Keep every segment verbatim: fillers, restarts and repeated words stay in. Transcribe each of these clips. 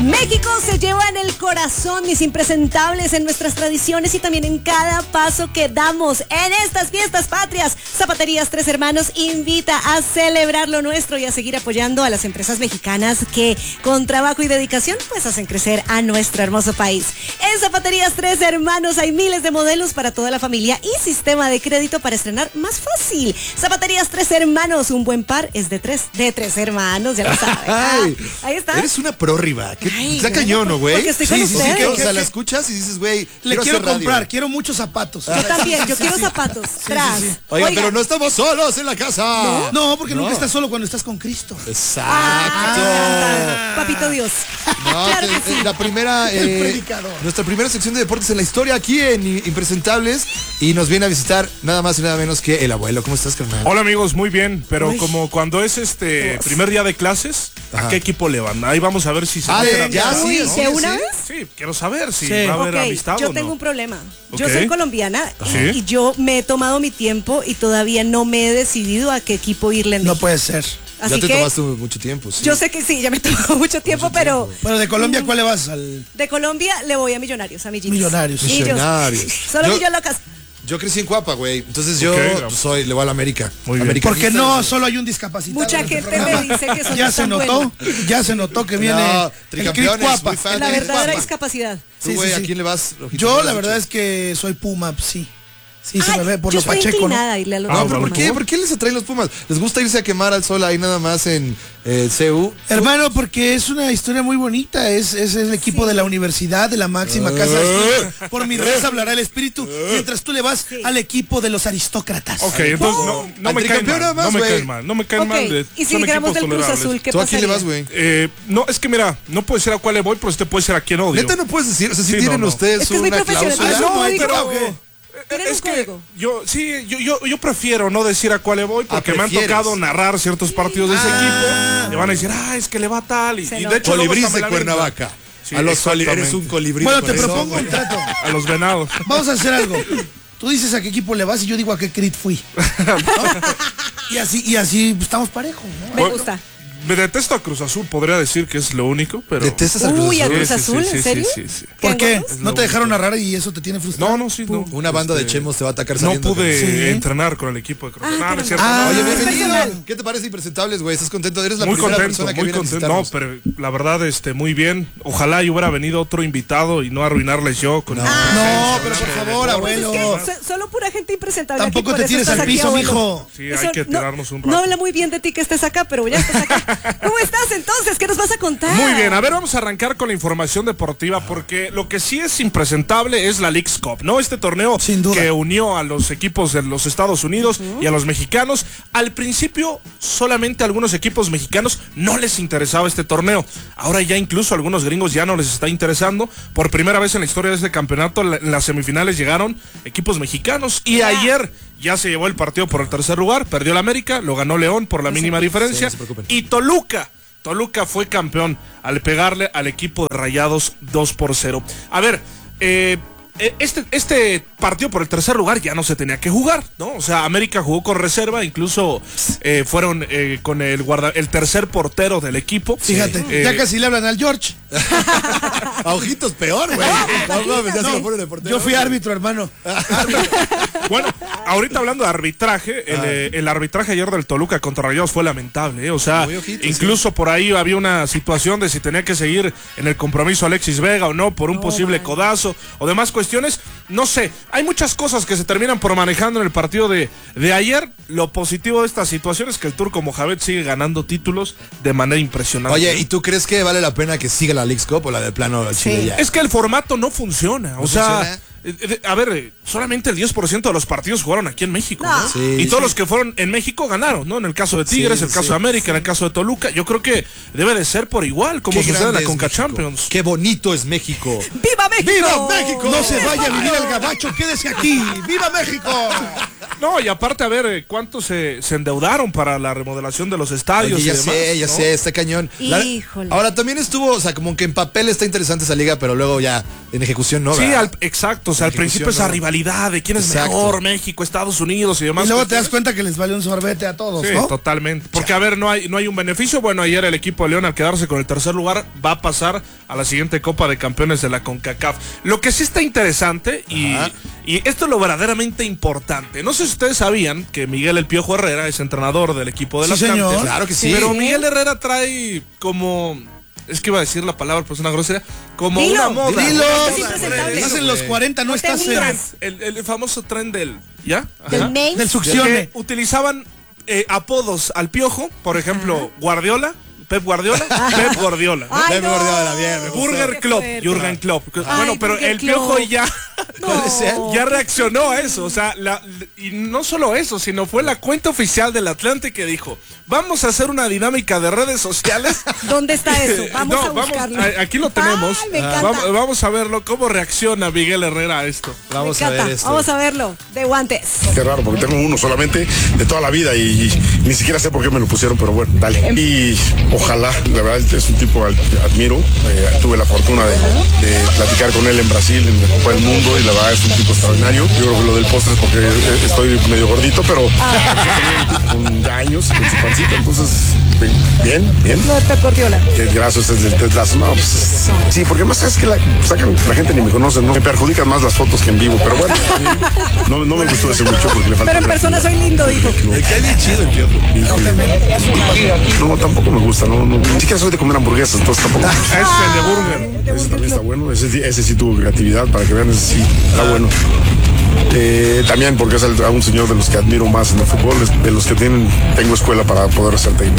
México se lleva en el corazón, mis impresentables, en nuestras tradiciones y también en cada paso que damos en estas fiestas patrias. Zapaterías Tres Hermanos invita a celebrar lo nuestro y a seguir apoyando a las empresas mexicanas que con trabajo y dedicación pues hacen crecer a nuestro hermoso país. En Zapaterías Tres Hermanos hay miles de modelos para toda la familia y sistema de crédito para estrenar más fácil. Zapaterías Tres Hermanos, un buen par es de tres, de tres hermanos, ya lo saben. Ah, ahí está. Eres una prórriba. Está cañón, ¿no, güey? Porque estoy con sí, sí, ustedes. sí, o sea, la escuchas y dices, güey, le quiero, quiero comprar, radio. quiero muchos zapatos. Yo también, yo quiero zapatos. Sí, tras. sí, sí. Oiga, Oiga, pero no estamos solos en la casa. No, no porque no. nunca estás solo cuando estás con Cristo. Exacto. Ah, papito Dios. No, claro te, que sí. La primera, El eh, predicador. Nuestra primera sección de deportes en la historia aquí en Impresentables y nos viene a visitar nada más y nada menos que el abuelo. ¿Cómo estás, carnal? Hola amigos, muy bien, pero Uy. como cuando es este Dios. primer día de clases, Ajá. ¿a qué equipo le van? Ahí vamos a ver si se Ah, meten ya, a- Uy, sí, sí, ¿de una sí. vez? Sí, quiero saber si Sí. va a haber Ok, amistad yo o tengo no. un problema. Yo Ok. soy colombiana ¿Sí? y yo me he tomado mi tiempo y todavía no me he decidido a qué equipo irle en No México. puede ser. Así ya te que tomaste mucho tiempo, sí. yo sé que sí, ya me he tomado mucho tiempo, Mucho pero tiempo. Bueno, de Colombia, ¿cuál le vas? Al de Colombia le voy a Millonarios, a Millonarios. Millonarios. Millos. Millonarios. Solo Yo- Millos locas. Yo crecí en Cuapa, güey. Entonces yo Ok. pues, soy, le voy a la América. Muy bien. Americanista. Porque no solo hay un discapacitado. Mucha en este gente programa. me dice que eso Ya no es se tan notó, bueno. ya se notó que viene No, el tricampeones, Cris Cuapa. muy fan. La Eres verdadera guapa. discapacidad. ¿Tú, Sí, güey, sí, a sí. quién le vas? Rojito? Yo ¿Me la has verdad dicho? es que soy Puma, sí. Sí, se Ay, me ve por yo lo estoy pacheco, ¿no? inclinada a irle a los Ah, No, Pumas. pero ¿por qué? ¿Por qué les atraen los Pumas? ¿Les gusta irse a quemar al sol ahí nada más en eh, C U? Hermano, porque es una historia muy bonita. Es, es el equipo Sí. de la universidad, de la máxima Ah. casa de estudios. Por mi raza hablará el espíritu. Mientras tú le vas Sí. al equipo de los aristócratas. Ok, entonces no, no Al me caen tricampeón mal, nada más, no me güey. caen mal, no me caen Ok, mal. de- y si son dijéramos equipos del Cruz tolerables. Azul, ¿qué ¿Tú a quién le pasaría? vas, güey? Eh, no, es que mira, no puede ser a cuál le voy, pero usted puede ser a quién odio. Neta no puedes decir, o sea, si Sí, tienen no, no. ustedes Es que es muy una profesional. cláusula. Ah, no, código. pero, ¿qué? Tienen Es un que código. yo sí, yo, yo, yo prefiero no decir a cuál le voy porque Ah, me han prefieres. tocado narrar ciertos partidos de ese equipo. Le van a decir, ah, es que le va tal. Y, Se y nota. de hecho, luego Colibrís hasta me de la avientan. Cuernavaca. Sí, a los coli- exactamente. eres un colibrí. Bueno, por te eso, propongo güey. un trato. A los venados. Vamos a hacer algo. Tú dices a qué equipo le vas y yo digo a qué crit fui. ¿No? Y así, y así estamos parejos, ¿no? Me Bueno, gusta. Me detesto a Cruz Azul, podría decir que es lo único, pero... ¿Detestas al Cruz Uy, a Azul? Cruz Sí, sí, Azul, sí, ¿en sí, serio? sí, sí. ¿Por qué? gordos? ¿No te dejaron narrar y eso te tiene frustrado? No, no, sí, no. Una banda de Este, chemos te va a atacar No saliendo. pude Sí. entrenar con el equipo de Cruz Azul. Ah, No, no es cierto. caramba. no. Oye, Ah, bienvenido. personal. ¿Qué te parece Impresentables, güey? ¿Estás contento? Eres la Muy primera contento, persona que muy viene a contento. No, visitarnos. pero la verdad, este, muy bien. Ojalá y hubiera venido otro invitado y no arruinarles yo con No. mi No, presencia, pero por de- favor, de- Pues es abuelo. que so- solo pura gente impresentable. Tampoco aquí, por te eso tires estás al aquí, piso, abuelo. mijo. Sí, Eso hay que no- tirarnos un No rato. habla muy bien de ti que estés acá, pero ya estás acá. ¿Cómo estás entonces? ¿Qué nos vas a contar? Muy bien, a ver, vamos a arrancar con la información deportiva porque lo que sí es impresentable es la Leagues Cup, ¿no? Este torneo Sin duda. que unió a los equipos de los Estados Unidos y a los mexicanos. Al principio, solamente a algunos equipos mexicanos no les interesaba este torneo. Ahora ya incluso a algunos gringos ya no les está interesando. Por primera vez en la historia de este campeonato, la- en las semifinales llegaron equipos mexicanos y Ya. ayer ya se llevó el partido por el tercer lugar, perdió el América, lo ganó León por la mínima diferencia no se preocupen. y Toluca. Toluca fue campeón al pegarle al equipo de Rayados dos por cero. A ver, eh, este, este partido por el tercer lugar ya no se tenía que jugar, ¿no? O sea, América jugó con reserva, incluso eh, fueron eh, con el guarda, el tercer portero del equipo. Fíjate, Eh, ya casi le hablan al George. A ojitos peor, güey. No mames, ya se lo ponen de portero. Yo fui árbitro, hermano. Bueno, ahorita hablando de arbitraje, el, eh, el arbitraje ayer del Toluca contra Rayados fue lamentable, ¿eh? O sea, Muy ojitos, incluso por ahí había una situación de si tenía que seguir en el compromiso Alexis Vega o no, por un No, posible man. codazo o demás cuestiones. No sé, hay muchas cosas que se terminan por manejando en el partido de, de ayer. Lo positivo de esta situación es que el turco Mohamed sigue ganando títulos de manera impresionante. Oye, ¿y tú crees que vale la pena que siga la Leagues Cup o la de plano Chile ya? Es que el formato no funciona. O ¿No sea, funciona? eh, eh, a ver, eh, solamente el diez por ciento de los partidos jugaron aquí en México, No. ¿no? Sí, y todos sí. los que fueron en México ganaron, ¿no? En el caso de Tigres, Sí, el caso sí. de América, en el caso de Toluca. Yo creo que debe de ser por igual, como Qué sucede en grande la es Conca México. Champions. Qué bonito es México. ¡Viva México! ¡Viva México! No se vaya a vivir al gabacho, quédese aquí. ¡Viva México! No, y aparte, a ver, eh, ¿cuántos se, se endeudaron para la remodelación de los estadios? Oye, ya y demás, sé, ya ¿no? sé, está cañón. La- Híjole. ahora también estuvo, o sea, como que en papel está interesante esa liga, pero luego ya en ejecución no. Sí, ¿verdad? al- exacto, o sea, al Ejecución, principio esa no. rivalidad de quién es Exacto. mejor, México, Estados Unidos y demás. Y luego te das cuestiones. cuenta que les vale un sorbete a todos, Sí, ¿no? totalmente. Porque, a ver, no hay, no hay un beneficio. Bueno, ayer el equipo de León, al quedarse con el tercer lugar, va a pasar a la siguiente Copa de Campeones de la CONCACAF. Lo que sí está interesante, y, y esto es lo verdaderamente importante. No sé si ustedes sabían que Miguel El Piojo Herrera es entrenador del equipo del Sí, Atlante. señor. Claro que sí. Pero Miguel Herrera trae como... Es que iba a decir la palabra, pues una grosería. Como Dilo, una moda. Dilo, Es impresentable. estás en los cuarenta, no, No te estás en, miras. El, el famoso tren del... ¿Ya? Del Ajá. main. del Que succione. utilizaban eh, apodos al Piojo, por ejemplo, Guardiola, Pep Guardiola, Pep Guardiola. ¿no? Ay, Pep no. Guardiola, bien, me gustó. Burger Qué Club, fuerte. Jürgen Klopp. Ay, Bueno, pero Burger el Piojo Klopp. ya, ¿Cuál es él? ya reaccionó a eso. O sea, la- y no solo eso, sino fue la cuenta oficial del Atlante que dijo, vamos a hacer una dinámica de redes sociales. ¿Dónde está eso? Vamos No, a buscarlo. a- aquí lo tenemos. Ay, me encanta. Vamos, vamos a verlo, cómo reacciona Miguel Herrera a esto. Vamos Me a ver encanta. esto. Vamos a verlo. De guantes. Qué raro, porque tengo uno solamente de toda la vida y, y ni siquiera sé por qué me lo pusieron, pero bueno, dale. Y ojalá, la verdad es un tipo al que admiro. Eh, tuve la fortuna de, de platicar con él en Brasil, en la Copa del Mundo, y la verdad es un tipo extraordinario. Yo creo que lo del postre es porque eh, estoy medio gordito, pero con años, con su pancita, entonces, bien, bien. Lo de Pep Guardiola. Qué grasos es del tetlazo. No, pues, sí, porque más es que la, sacan, la gente ni me conoce, ¿no? Me perjudican más las fotos que en vivo, pero bueno, no, no me gustó ese mucho porque le falta. Pero en persona soy lindo, dijo. Me cae bien chido el Piojo. No, tampoco me gusta, no, no, ni siquiera soy de comer hamburguesas, entonces tampoco. Ese es el de Burger. Ese también está bueno, ese, sí- ese sí tuvo creatividad, para que vean, ese sí está bueno. Eh, también porque es el- a un señor de los que admiro más en el fútbol, es de los que tienen, tengo escuela para poder ser técnico.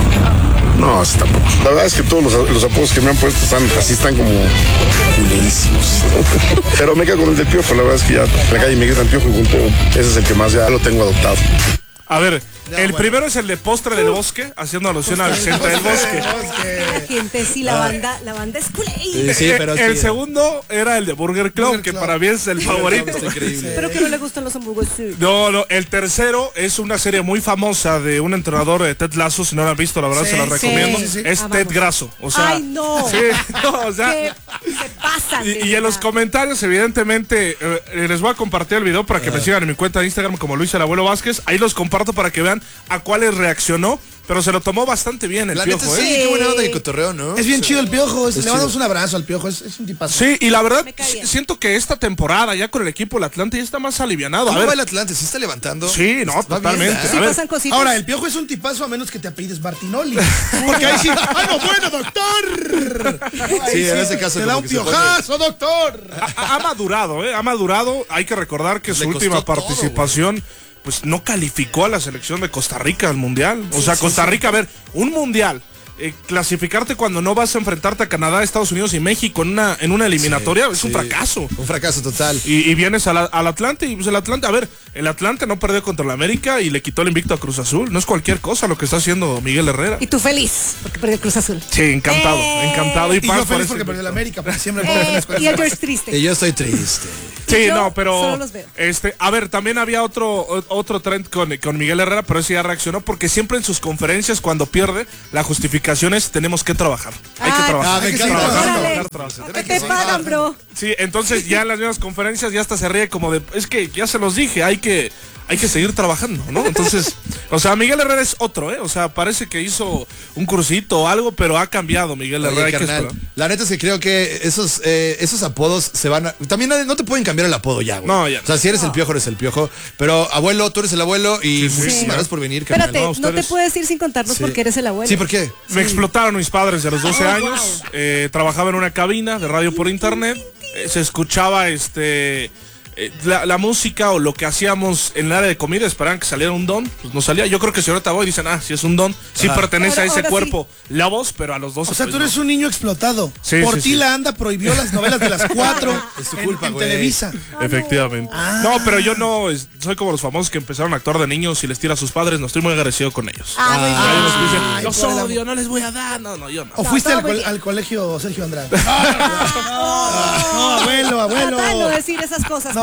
No, así tampoco. La verdad es que todos los, los apodos que me han puesto están, así están como buenísimos. Pero me quedo con el del Piojo, la verdad es que ya en la calle me gritan Piojo y junto, ese es el que más ya lo tengo adoptado. A ver, el primero es el de Postre del Bosque, haciendo alusión a Vicente del Bosque. La gente, sí, la banda, la banda es culé. Sí, sí, pero el sí. segundo era el de Burger Club, Burger que Club. para mí es el favorito. Está increíble. Pero que no le gustan los hamburguesas. No, no, el tercero es una serie muy famosa de un entrenador de Ted Lasso, si no la han visto, la verdad Sí, se la sí, recomiendo. sí, sí. Es Ah, Ted vamos. Grasso, o sea. Ay, no. Sí, no, o sea. Que se pasan. de Y, y en los verdad. comentarios, evidentemente, eh, les voy a compartir el video para que me sigan en mi cuenta de Instagram como Luis el Abuelo Vázquez. Ahí los comparto para que vean a cuáles reaccionó, pero se lo tomó bastante bien el La neta Piojo, sí, ¿eh? qué buena onda de cotorreo, ¿no? Es bien chido el Piojo, es- Es le mandamos chido. un abrazo al Piojo, es, es un tipazo. Sí, y la verdad, Me cae bien. siento que esta temporada, ya con el equipo del Atlante, ya está más alivianado. A ¿Cómo ver, va el Atlante? ¿Sí está levantando? Sí, no, Va bien, totalmente. ¿verdad? Sí A ver. pasan cositas. Ahora, el Piojo es un tipazo a menos que te apellides Martinoli. Porque ahí sí, ¡ay, no, bueno, doctor! Ahí Sí, en ese caso te da como un que se pone- piojazo, doctor. ha, ha madurado, ¿eh? Ha madurado. Hay que recordar que su Le última costó todo, participación, pues no calificó a la selección de Costa Rica al mundial. O sea, Costa Rica, a ver, un mundial. eh, clasificarte cuando no vas a enfrentarte a Canadá, Estados Unidos y México en una, en una eliminatoria es un Sí, fracaso. Un fracaso total. Y, y vienes a la- al Atlante y pues el Atlante, a ver, el Atlante no perdió contra el América y le quitó el invicto a Cruz Azul. No es cualquier cosa lo que está haciendo Miguel Herrera. Y tú feliz, porque perdió Cruz Azul. Sí, encantado, ¡Eh! encantado. Y, Y más yo por feliz ese porque perdió la invicto. América, porque siempre me ponen en la Eh, escuela. y el George triste. Y yo estoy triste. Sí, Yo no, pero solo los veo. este, a ver, también había otro o- otro trend con, con Miguel Herrera, pero ese ya reaccionó porque siempre en sus conferencias cuando pierde, la justificación es tenemos que trabajar. Hay que Ay, trabajar. Ah, me hay que encanta. seguir trabajar, Órale. trabajar, trabajar. ¿Qué te pagan, bro? Sí, entonces ya en las mismas conferencias ya hasta se ríe como de, es que ya se los dije, hay que hay que seguir trabajando, ¿no? Entonces, o sea, Miguel Herrera es otro, ¿eh? O sea, parece que hizo un cursito o algo, pero ha cambiado Miguel Oye, Herrera. Hay que carnal, esperar. la neta es que creo que esos eh, esos apodos se van a... También no no te pueden cambiar el apodo ya, güey. No, ya. O sea, si eres el Piojo, eres el Piojo. Pero, abuelo, tú eres el abuelo y Sí, sí, muchísimas sí. gracias por venir, carnal. Espérate, no, no, te ustedes- puedes ir sin contarnos Sí. porque eres el abuelo. Sí, ¿por qué? Me explotaron mis padres de los doce Oh, años. eh, trabajaba en una cabina de radio por internet. eh, se escuchaba este eh, la, la música o lo que hacíamos en el área de comida. Esperaban que saliera un don. Pues no salía. Yo creo que si ahorita voy dicen, ah, si es un don. Sí Ajá. pertenece Ahora- a ese ahora cuerpo la voz, pero a los doce. O sea, pues, tú eres no. un niño explotado. Sí, Por sí, ti sí. la ANDA prohibió las novelas de las cuatro Es tu en, culpa, en güey. Televisa. Efectivamente. No, pero yo no es- soy como los famosos que empezaron a actuar de niños y les tira a sus padres. No estoy muy agradecido con ellos. Ah, muy bien. Ellos nos dicen, Ay, los por el odio, no les voy a dar. No, no, yo no. ¿O fuiste todo al, muy col- bien. al colegio Sergio Andrade? No, abuelo, abuelo. Fatal no decir esas cosas, No,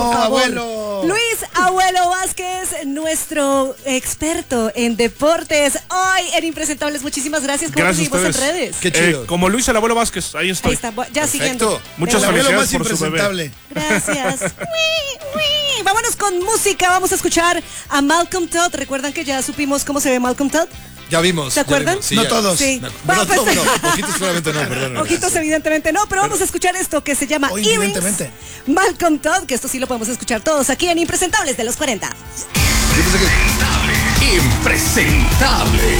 por favor. abuelo. Luis Abuelo Vázquez, nuestro experto en deportes. Hoy en Impresentables, muchísimas gracias. ¿Cómo Gracias a seguimos en ustedes. redes? Qué chido. Eh, como Luis el abuelo Vázquez, ahí estoy. Ahí está, ya Perfecto. siguiendo. Muchas El abuelo felicidades más por su bebé. impresentable. Gracias. Uy, uy. Vámonos con música. Vamos a escuchar a Malcolm Todd. ¿Recuerdan que ya supimos cómo se ve Malcolm Todd? Ya vimos. ¿Se ya acuerdan? vimos, sí, No ya. todos. Sí. No, Bueno, no, pues- no, no, ojitos claramente no, perdón. Ojitos, evidentemente no, pero vamos a escuchar esto que se llama O Earrings. evidentemente. Malcolm Todd, que esto sí lo podemos escuchar todos aquí en Impresentables de los cuarenta. Yo pensé que- Impresentable.